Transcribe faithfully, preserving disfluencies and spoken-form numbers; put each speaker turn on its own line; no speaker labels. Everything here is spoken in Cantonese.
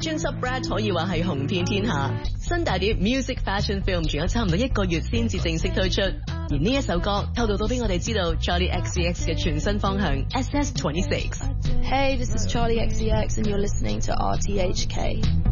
專輯 Brad 可以話係紅遍天下，新大碟 Music Fashion Film 仲有差唔多一個月先至正式推出，而呢一首歌透露到俾我哋知道 Charlie X C X 嘅全新方向 S S twenty-six。
Hey, this is Charlie X C X and you're listening to R T H K。